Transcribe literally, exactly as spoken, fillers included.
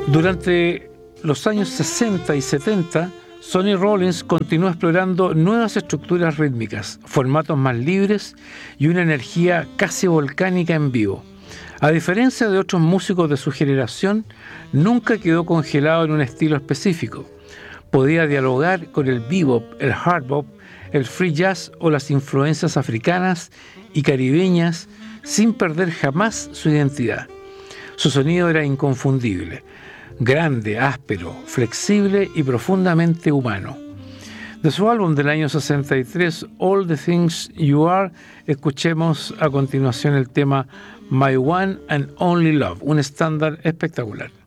Durante los años sesenta y setenta, Sonny Rollins continuó explorando nuevas estructuras rítmicas, formatos más libres y una energía casi volcánica en vivo. A diferencia de otros músicos de su generación, nunca quedó congelado en un estilo específico. Podía dialogar con el bebop, el hard bop, el free jazz o las influencias africanas y caribeñas sin perder jamás su identidad. Su sonido era inconfundible, grande, áspero, flexible y profundamente humano. De su álbum del año sesenta y tres, All the Things You Are, escuchemos a continuación el tema My One and Only Love, un estándar espectacular.